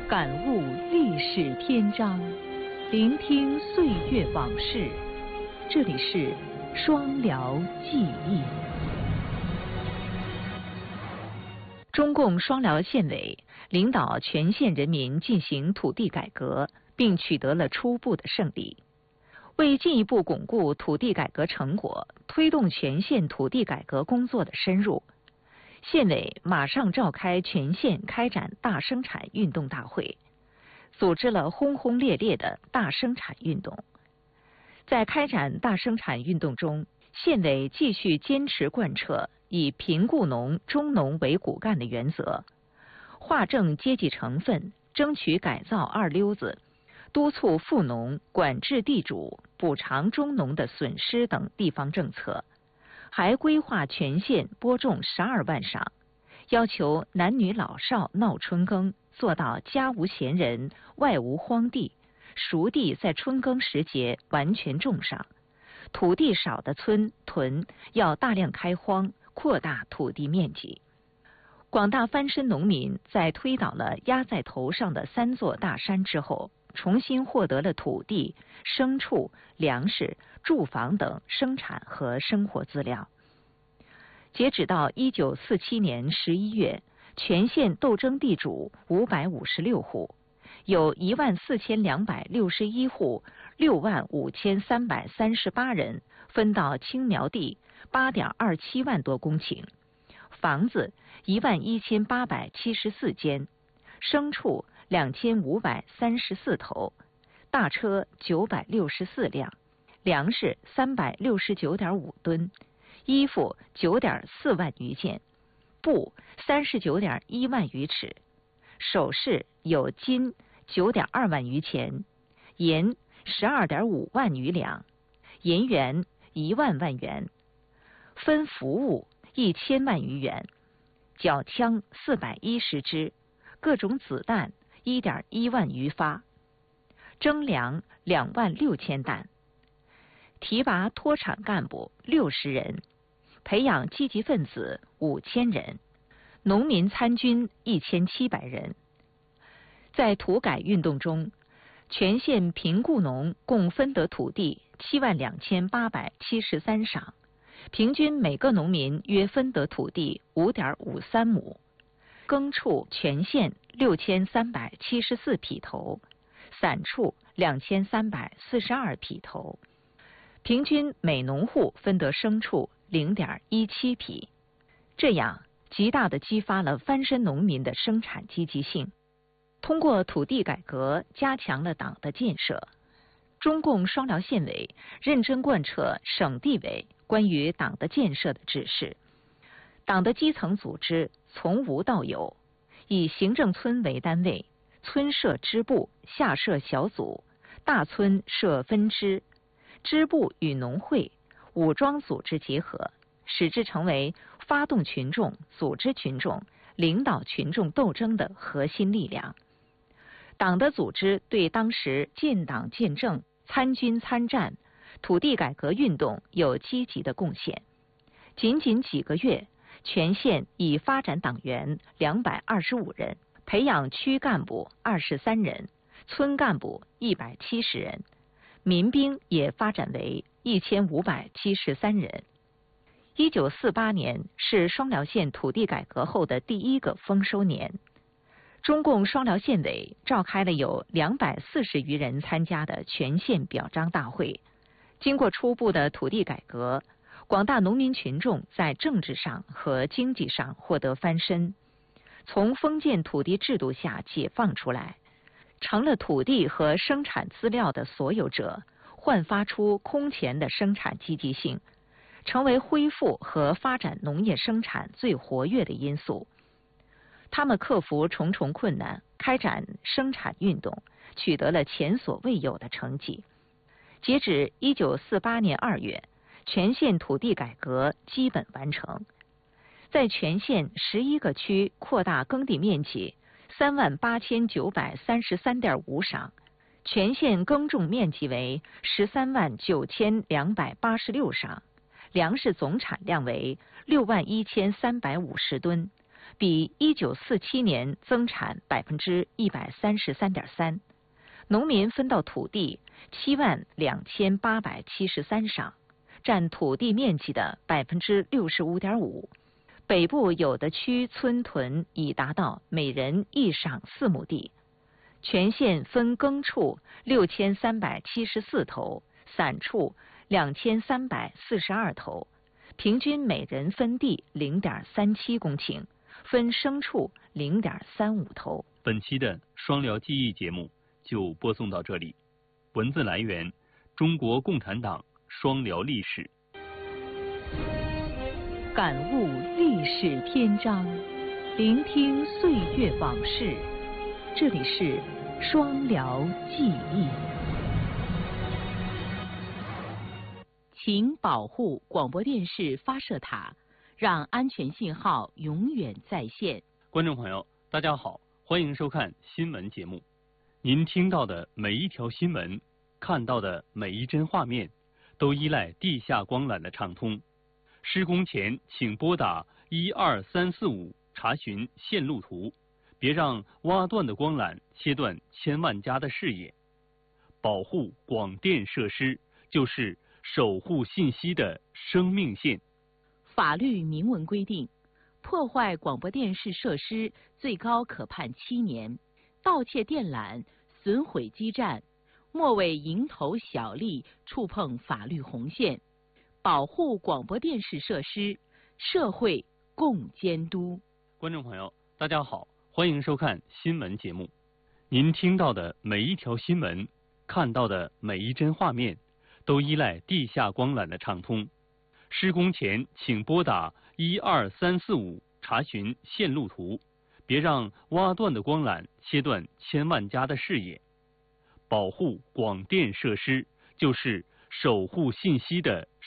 感悟历史篇章，聆听岁月往事。这里是双辽记忆。中共双辽县委领导全县人民进行土地改革，并取得了初步的胜利。为进一步巩固土地改革成果，推动全县土地改革工作的深入，县委马上召开全县开展大生产运动大会，组织了轰轰烈烈的大生产运动。在开展大生产运动中，县委继续坚持贯彻以贫雇农、中农为骨干的原则，划正阶级成分，争取改造二流子，督促富农管制地主、补偿中农的损失等地方政策，还规划全县播种12万晌，要求男女老少闹春耕，做到家无闲人，外无荒地，熟地在春耕时节完全种上，土地少的村屯要大量开荒，扩大土地面积。广大翻身农民在推倒了压在头上的3座大山之后，重新获得了土地、牲畜、粮食、住房等生产和生活资料。截止到1947年11月，全县斗争地主556户，有14261户，65338人分到青苗地8.27万多公顷，房子11874间，牲畜2534头，大车964辆，粮食369.5吨，衣服9.4万余件，布39.1万余尺，首饰有金9.2万余钱，银12.5万余两，银元1万万元，分服务1000万余元，缴枪410支，各种子弹1.1万余发，征粮2万6千担，提拔脱产干部60人，培养积极分子5000人，农民参军1700人。在土改运动中，全县贫雇农共分得土地72873晌，平均每个农民约分得土地5.53亩，耕畜全县6374匹头，散畜2342匹头，平均每农户分得牲畜0.17匹，这样极大地激发了翻身农民的生产积极性。通过土地改革，加强了党的建设。中共双辽县委认真贯彻省地委关于党的建设的指示，党的基层组织从无到有，以行政村为单位，村设支部，下设小组，大村设分支，支部与农会、武装组织结合，使之成为发动群众、组织群众、领导群众斗争的核心力量。党的组织对当时建党建政、参军参战、土地改革运动有积极的贡献。仅仅几个月，全县已发展党员225人，培养区干部23人，村干部170人，民兵也发展为1573人。1948年是双辽县土地改革后的第一个丰收年。中共双辽县委召开了有240余人参加的全县表彰大会。经过初步的土地改革，广大农民群众在政治上和经济上获得翻身，从封建土地制度下解放出来，成了土地和生产资料的所有者，焕发出空前的生产积极性，成为恢复和发展农业生产最活跃的因素。他们克服重重困难，开展生产运动，取得了前所未有的成绩。截止1948年2月，全县土地改革基本完成，在全县11个区扩大耕地面积38933.5晌，全县耕种面积为139286晌，粮食总产量为61350吨， 比1947年增产133.3%，农民分到土地72873晌，占土地面积的65.5%。北部有的区村屯已达到每人1晌4亩地。全县分耕处6374头，散处2342头，平均每人分地0.37公顷，分牲畜0.35头。 本期的双辽记忆节目就播送到这里。文字来源：中国共产党双辽历史。 感悟历史篇章，聆听岁月往事。这里是双辽记忆。请保护广播电视发射塔，让安全信号永远在线。 观众朋友，大家好，欢迎收看新闻节目。您听到的每一条新闻，看到的每一帧画面，都依赖地下光缆的畅通。施工前请拨打12345查询线路图，别让挖断的光缆切断千万家的视野。保护广电设施就是守护信息的生命线。 法律明文规定，破坏广播电视设施最高可判7年，盗窃电缆、损毁基站，莫为蝇头小利触碰法律红线。保护广播电视设施，社会共监督。 观众朋友，大家好，欢迎收看新闻节目。您听到的每一条新闻，看到的每一帧画面，都依赖地下光缆的畅通。施工前请拨打12345查询线路图，别让挖断的光缆切断千万家的视野。保护广电设施就是守护信息的